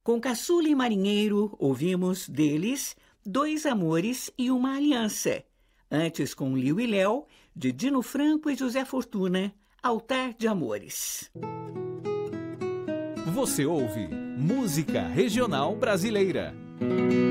Com Caçula e Marinheiro, ouvimos deles Dois Amores e uma Aliança. Antes, com Liu e Léo, de Dino Franco e José Fortuna, Altar de Amores. Você ouve Música Regional Brasileira.